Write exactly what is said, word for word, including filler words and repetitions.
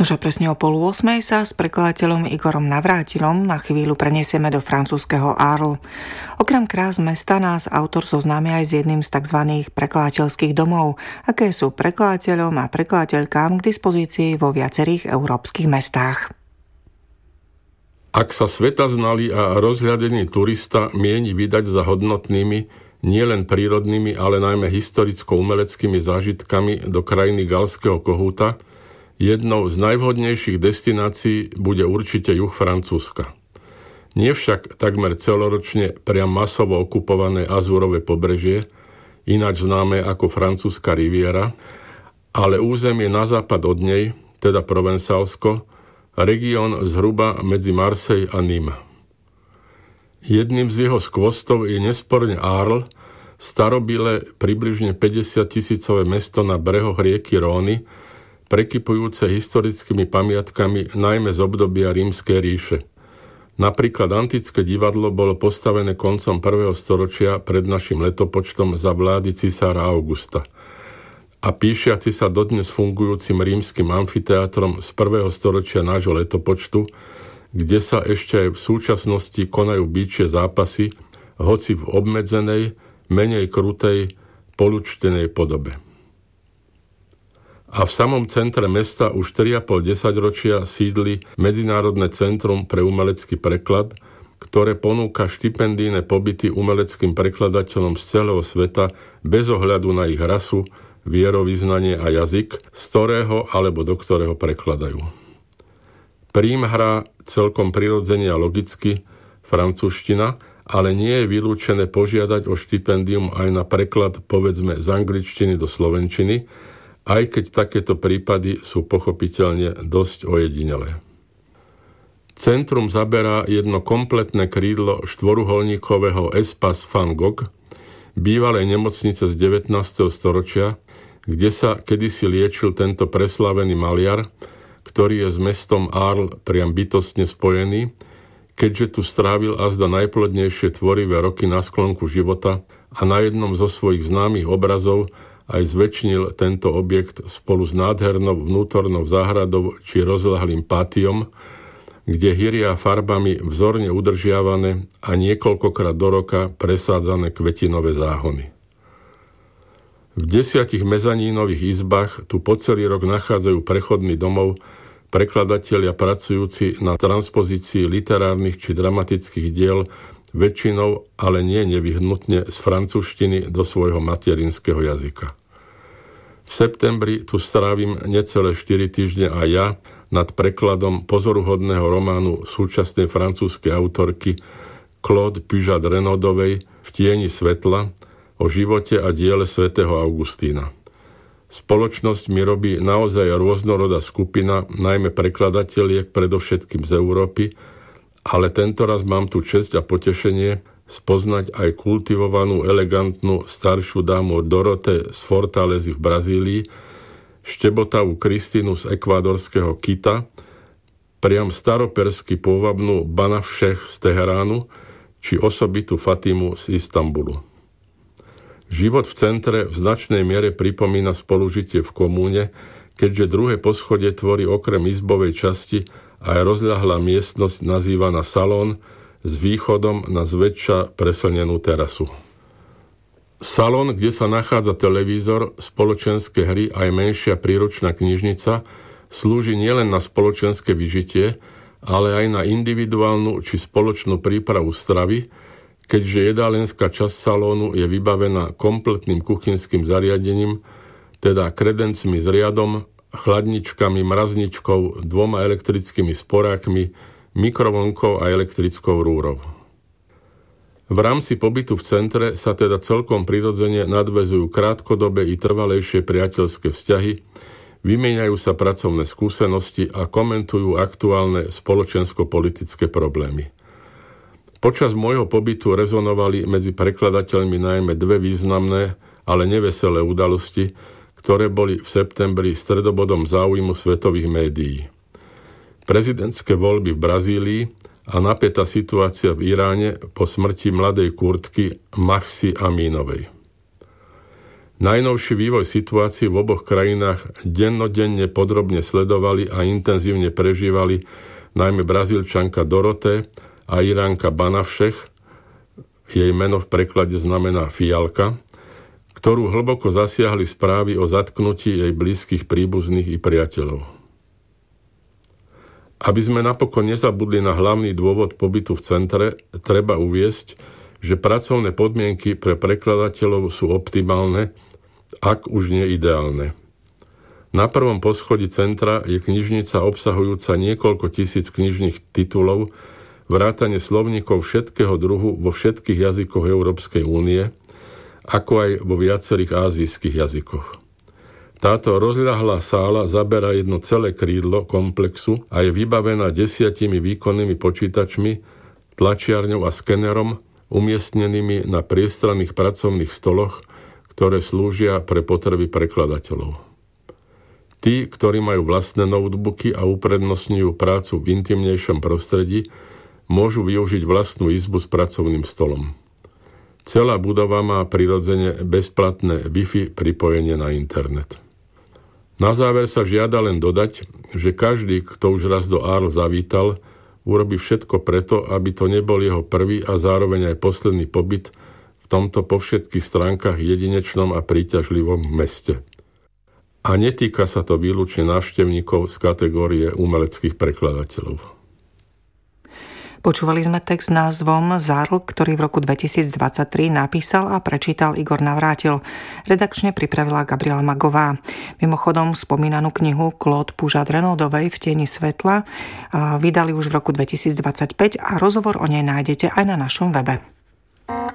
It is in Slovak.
Nože presne o pol ôsmej sa s prekladateľom Igorom Navrátilom na chvíľu preniesieme do francúzskeho Arles. Okrem krás mesta nás autor zoznámi aj s jedným z tzv. Prekladateľských domov, aké sú prekladateľom a prekladateľkám k dispozícii vo viacerých európskych mestách. Ak sa svetaznalý a rozhľadený turista mieni vydať za hodnotnými, nielen prírodnými, ale najmä historicko-umeleckými zážitkami do krajiny Galského kohúta, jednou z najvhodnejších destinácií bude určite juh Francúzska. Nie však takmer celoročne priam masovo okupované Azúrové pobrežie, ináč známe ako francúzska riviera, ale územie na západ od nej, teda Provencálsko, región zhruba medzi Marseille a Nîmes. Jedným z jeho skvostov je nesporne Arles, starobylé približne päťdesiattisícové mesto na brehoch rieky Róny, prekypujúce historickými pamiatkami najmä z obdobia Rímskej ríše. Napríklad antické divadlo bolo postavené koncom prvého storočia pred našim letopočtom za vlády cisára Augusta. A píšiaci sa dodnes fungujúcim rímskym amfiteátrom z prvého storočia nášho letopočtu, kde sa ešte aj v súčasnosti konajú bičie zápasy, hoci v obmedzenej, menej krutej, polučtenej podobe. A v samom centre mesta už tri a pol desaťročia sídli Medzinárodné centrum pre umelecký preklad, ktoré ponúka štipendijné pobyty umeleckým prekladateľom z celého sveta bez ohľadu na ich rasu, vierovyznanie a jazyk, z ktorého alebo do ktorého prekladajú. Prím hrá celkom prirodzene a logicky francúzština, ale nie je vylúčené požiadať o štipendium aj na preklad povedzme z angličtiny do slovenčiny, aj keď takéto prípady sú pochopiteľne dosť ojedinelé. Centrum zaberá jedno kompletné krídlo štvoruholníkového Espace Van Gogh, bývalej nemocnice z devätnásteho storočia, kde sa kedysi liečil tento preslavený maliar, ktorý je s mestom Arles priam bytostne spojený, keďže tu strávil azda najplodnejšie tvorivé roky na sklonku života a na jednom zo svojich známych obrazov aj zväčšnil tento objekt spolu s nádhernou vnútornou záhradou či rozľahlým pátiom, kde hyria farbami vzorne udržiavané a niekoľkokrát do roka presádzané kvetinové záhony. V desiatich mezanínových izbách tu po celý rok nachádzajú prechodný domov prekladatelia pracujúci na transpozícii literárnych či dramatických diel väčšinou, ale nie nevyhnutne z francúzštiny do svojho materinského jazyka. V septembri tu strávim necelé štyri týždne a ja nad prekladom pozoruhodného románu súčasnej francúzskej autorky Claude Pujadt-Renaudovej V tieni svetla o živote a diele svätého Augustína. Spoločnosť mi robí naozaj rôznorodá skupina, najmä prekladateliek predovšetkým z Európy, ale tentoraz mám tu česť a potešenie spoznať aj kultivovanú, elegantnú staršiu dámu Dorote z Fortaleza v Brazílii, štebotavú Kristínu z ekvádorského Kita, priam staropersky pôvabnú Banafšech z Teheránu, či osobitú Fatimu z Istanbulu. Život v centre v značnej miere pripomína spolužitie v komúne, keďže druhé poschodie tvorí okrem izbovej časti aj rozľahlá miestnosť nazývaná salón s východom na zväčša preslnenú terasu. Salón, kde sa nachádza televízor, spoločenské hry aj menšia príručná knižnica, slúži nielen na spoločenské vyžitie, ale aj na individuálnu či spoločnú prípravu stravy, keďže jedálenská časť salónu je vybavená kompletným kuchynským zariadením, teda kredencmi s riadom, chladničkami, mrazničkou, dvoma elektrickými sporákmi, mikrovlnkou a elektrickou rúrou. V rámci pobytu v centre sa teda celkom prirodzene nadväzujú krátkodobé i trvalejšie priateľské vzťahy, vymieňajú sa pracovné skúsenosti a komentujú aktuálne spoločensko-politické problémy. Počas môjho pobytu rezonovali medzi prekladateľmi najmä dve významné, ale neveselé udalosti, ktoré boli v septembri stredobodom záujmu svetových médií. Prezidentské voľby v Brazílii a napätá situácia v Iráne po smrti mladej Kurdky Mahsi Amínovej. Najnovší vývoj situácií v oboch krajinách dennodenne podrobne sledovali a intenzívne prežívali najmä Brazílčanka Doroté a Iránka Banavšech, jej meno v preklade znamená fialka, ktorú hlboko zasiahli správy o zatknutí jej blízkych príbuzných i priateľov. Aby sme napokon nezabudli na hlavný dôvod pobytu v centre, treba uviesť, že pracovné podmienky pre prekladateľov sú optimálne, ak už nie ideálne. Na prvom poschodí centra je knižnica obsahujúca niekoľko tisíc knižných titulov, vrátane slovníkov všetkého druhu vo všetkých jazykoch Európskej únie, ako aj vo viacerých ázijských jazykoch. Táto rozľahlá sála zaberá jedno celé krídlo komplexu a je vybavená desiatimi výkonnými počítačmi, tlačiarňou a skenerom, umiestnenými na priestranných pracovných stoloch, ktoré slúžia pre potreby prekladateľov. Tí, ktorí majú vlastné notebooky a uprednostňujú prácu v intimnejšom prostredí, môžu využiť vlastnú izbu s pracovným stolom. Celá budova má prirodzene bezplatné Wi-Fi pripojenie na internet. Na záver sa žiada len dodať, že každý, kto už raz do Arles zavítal, urobí všetko preto, aby to nebol jeho prvý a zároveň aj posledný pobyt v tomto po všetkých stránkach jedinečnom a príťažlivom meste. A netýka sa to výlučne návštevníkov z kategórie umeleckých prekladateľov. Počúvali sme text s názvom Zárl, ktorý v roku dvetisícdvadsaťtri napísal a prečítal Igor Navrátil. Redakčne pripravila Gabriela Magová. Mimochodom spomínanú knihu Claude Pužat Renaudovej V tieni svetla vydali už v roku dvetisícdvadsaťpäť a rozhovor o nej nájdete aj na našom webe.